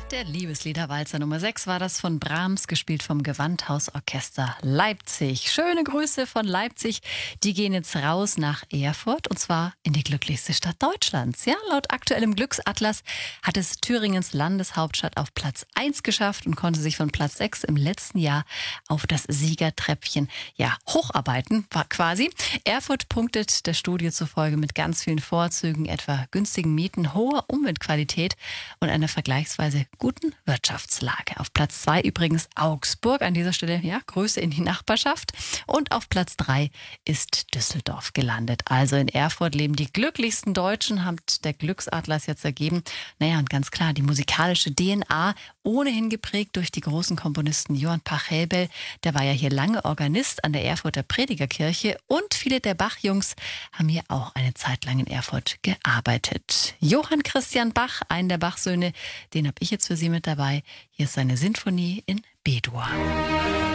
Der Liebesliederwalzer Nummer 6 war das von Brahms, gespielt vom Gewandhausorchester Leipzig. Schöne Grüße von Leipzig. Die gehen jetzt raus nach Erfurt und zwar in die glücklichste Stadt Deutschlands. Ja, laut aktuellem Glücksatlas hat es Thüringens Landeshauptstadt auf Platz 1 geschafft und konnte sich von Platz 6 im letzten Jahr auf das Siegertreppchen hocharbeiten, war quasi. Erfurt punktet der Studie zufolge mit ganz vielen Vorzügen, etwa günstigen Mieten, hoher Umweltqualität und einer vergleichsweise guten Wirtschaftslage. Auf Platz 2 übrigens Augsburg. An dieser Stelle, Grüße in die Nachbarschaft. Und auf Platz 3 ist Düsseldorf gelandet. Also in Erfurt leben die glücklichsten Deutschen, hat der Glücksatlas jetzt ergeben. Und ganz klar, die musikalische DNA, ohnehin geprägt durch die großen Komponisten Johann Pachelbel, der war ja hier lange Organist an der Erfurter Predigerkirche, und viele der Bach-Jungs haben hier auch eine Zeit lang in Erfurt gearbeitet. Johann Christian Bach, einen der Bach-Söhne, den habe ich jetzt für Sie mit dabei. Hier ist seine Sinfonie in B-Dur.